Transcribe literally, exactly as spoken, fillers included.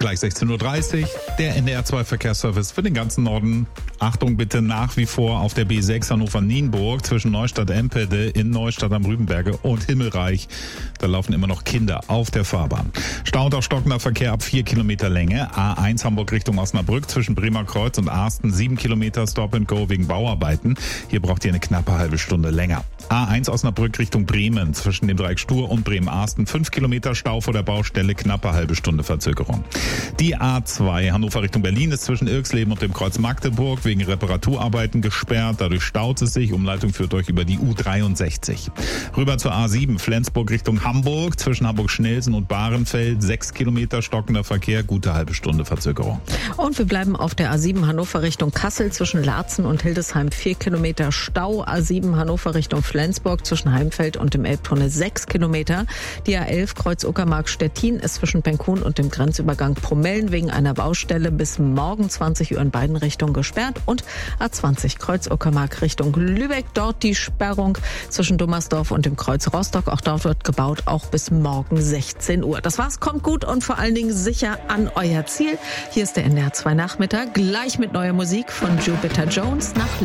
gleich sechzehn Uhr dreißig. Der N D R zwei Verkehrsservice für den ganzen Norden. Achtung bitte nach wie vor auf der B sechs Hannover-Nienburg zwischen Neustadt-Empede in Neustadt am Rübenberge und Himmelreich. Da laufen immer noch Kinder auf der Fahrbahn. Stau und auch stockender Verkehr ab vier Kilometer Länge. A eins Hamburg Richtung Osnabrück zwischen Bremer Kreuz und Arsten sieben Kilometer Stop and Go wegen Bauarbeiten. Hier braucht ihr eine knappe halbe Stunde länger. A eins Osnabrück Richtung Bremen zwischen dem Dreieck Stur und Bremen-Arsten fünf Kilometer Stau vor der Baustelle, knappe halbe Stunde Verzögerung. Die A zwei Hannover Richtung Berlin ist zwischen Irksleben und dem Kreuz Magdeburg wegen Reparaturarbeiten gesperrt. Dadurch staut es sich. Umleitung führt euch über die U dreiundsechzig. Rüber zur A sieben Flensburg Richtung Hamburg zwischen Hamburg-Schnelsen und Bahrenfeld sechs Kilometer stockender Verkehr, gute halbe Stunde Verzögerung. Und wir bleiben auf der A sieben Hannover Richtung Kassel zwischen Laatzen und Hildesheim vier Kilometer Stau. A sieben Hannover Richtung Flensburg zwischen Heimfeld und dem Elbtunnel sechs Kilometer. Die A elf Kreuz Uckermark-Stettin ist zwischen Penkun und dem Grenzübergang Promellen wegen einer Baustelle bis morgen zwanzig Uhr in beiden Richtungen gesperrt. Und A zwanzig Kreuz Uckermark Richtung Lübeck, dort die Sperrung zwischen Dummersdorf und dem Kreuz Rostock. Auch dort wird gebaut, auch bis morgen sechzehn Uhr. Das war's, kommt gut und vor allen Dingen sicher an euer Ziel. Hier ist der N D R zwei Nachmittag, gleich mit neuer Musik von Jupiter Jones nach